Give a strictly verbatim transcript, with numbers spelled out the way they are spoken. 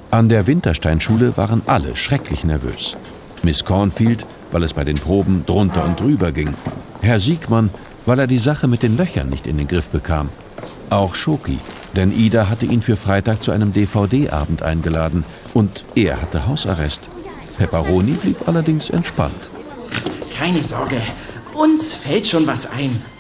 An der Wintersteinschule waren alle schrecklich nervös. Miss Cornfield, weil es bei den Proben drunter und drüber ging. Herr Siegmann, weil er die Sache mit den Löchern nicht in den Griff bekam. Auch Schoki, denn Ida hatte ihn für Freitag zu einem D V D-Abend eingeladen und er hatte Hausarrest. Pepperoni blieb allerdings entspannt. Keine Sorge, uns fällt schon was ein.